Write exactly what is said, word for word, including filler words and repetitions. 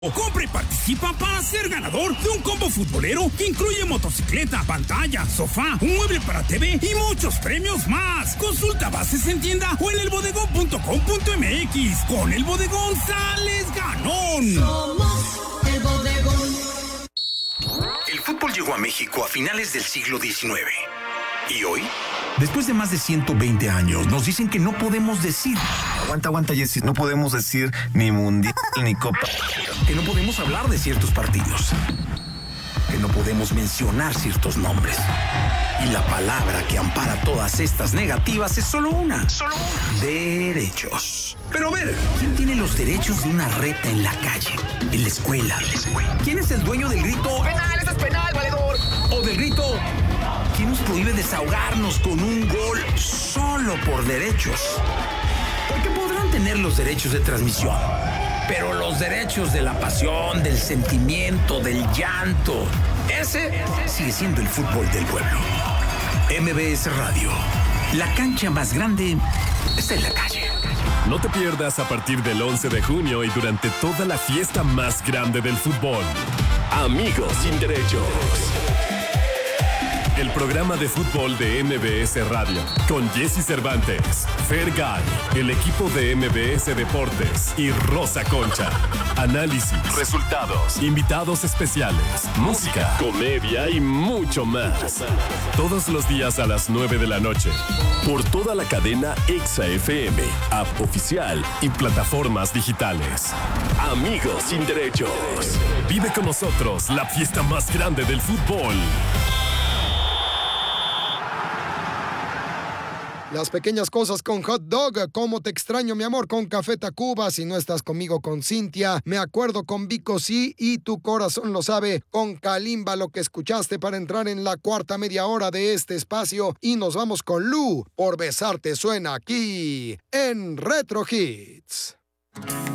Compra y participa para ser ganador de un combo futbolero que incluye motocicleta, pantalla, sofá, un mueble para T V y muchos premios más. Consulta bases en tienda o en el bodegón punto com punto m x. Con el bodegón sales ganón. Somos el bodegón. El fútbol llegó a México a finales del siglo diecinueve. ¿Y hoy? Después de más de ciento veinte años, nos dicen que no podemos decir... Aguanta, aguanta, Jessy. No podemos decir ni mundial ni copa. Que no podemos hablar de ciertos partidos. Que no podemos mencionar ciertos nombres. Y la palabra que ampara todas estas negativas es solo una. Solo una. Derechos. Pero a ver, ¿quién tiene los derechos de una reta en la calle, en la escuela? ¿Quién es el dueño del grito? ¡Penal, eso es penal, valedor! O del grito... ¿Quién nos prohíbe desahogarnos con un gol solo por derechos? Porque podrán tener los derechos de transmisión, pero los derechos de la pasión, del sentimiento, del llanto, ese sigue siendo el fútbol del pueblo. M B S Radio, la cancha más grande está en la calle. No te pierdas a partir del once de junio y durante toda la fiesta más grande del fútbol. Amigos sin derechos. El programa de fútbol de M B S Radio, con Jessy Cervantes, Fergay, el equipo de M B S Deportes y Rosa Concha. Análisis, resultados, invitados especiales, música, comedia y mucho más. Todos los días a las nueve de la noche, por toda la cadena Exa F M, app oficial y plataformas digitales. Amigos sin derechos. Vive con nosotros la fiesta más grande del fútbol. Las pequeñas cosas con Hot Dog. Cómo te extraño, mi amor, con Café Tacuba. Si no estás conmigo, con Cintia. Me acuerdo con Vico sí y Tu corazón lo sabe con Kalimba. Lo que escuchaste para entrar en la cuarta media hora de este espacio. Y nos vamos con Lu. Por besarte suena aquí en Retro Hits.